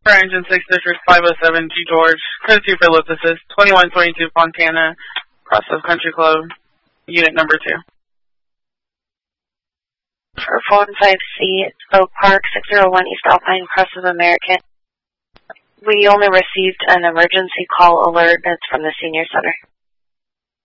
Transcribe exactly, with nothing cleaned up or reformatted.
For Engine six, District five oh seven, G. George, code two for Lift Assist, twenty-one twenty-two Fontana, Cross of Country Club, unit number two. For four one five C, Oak Park, six oh one East Alpine, Cross of American. We only received an emergency call alert that's from the Senior Center.